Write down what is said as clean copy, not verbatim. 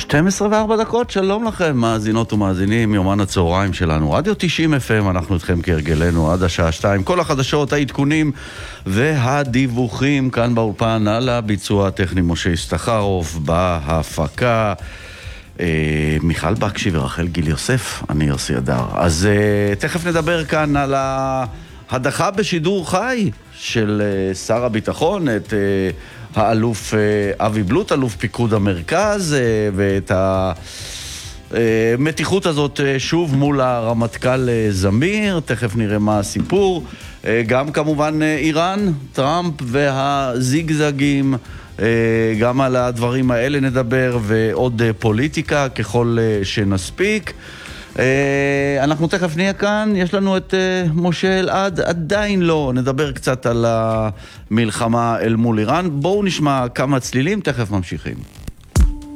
12:04, שלום לכם, מאזינות ומאזינים, יומן הצהריים שלנו, רדיו 90 FM, אנחנו איתכם כהרגלנו עד השעה 2, כל החדשות, העדכונים והדיווחים כאן באולפן על הביצוע הטכני משה סטחרוף, בהפקה מיכל בקשי ורחל גיל יוסף, אני יוסי אדר. אז תכף נדבר כאן על ההדחה בשידור חי של שר הביטחון, את האלוף אבי בלוט, אלוף פיקוד המרכז, ואת המתיחות הזאת שוב מול הרמטכ"ל זמיר. תכף נראה מה הסיפור. גם כמובן איראן, טראמפ והזיגזגים, גם על הדברים האלה נדבר, ועוד פוליטיקה ככל שנספיק. אנחנו תכף נהיה כאן, יש לנו את משה אלעד, עדיין לא, נדבר קצת על המלחמה אל מול איראן. בואו נשמע כמה צלילים, תכף ממשיכים.